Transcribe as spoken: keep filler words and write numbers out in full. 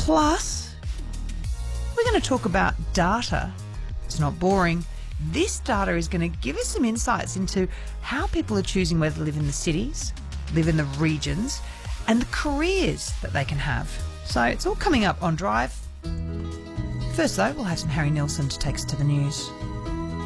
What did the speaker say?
Plus, we're going to talk about data. It's not boring. This data is going to give us some insights into how people are choosing whether to live in the cities, live in the regions, and the careers that they can have. So it's all coming up on Drive. First, though, we'll have some Harry Nilsson to take us to the news.